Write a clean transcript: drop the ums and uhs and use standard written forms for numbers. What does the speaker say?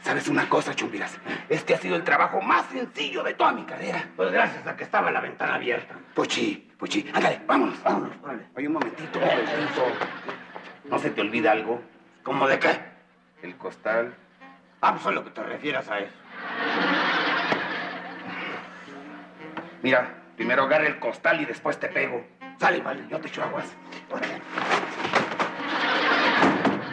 ¿Sabes una cosa, Chumbiras? Este ha sido el trabajo más sencillo de toda mi carrera. Pues gracias a que estaba la ventana abierta. Pochi. Ándale, vámonos. Órale. Oye, un momentito. ¿No se te olvida algo? ¿Cómo de qué? El costal. Ah, pues a lo que te refieras a eso. Mira, primero agarra el costal y después te pego. Sale, vale. Yo te echo aguas. Órale.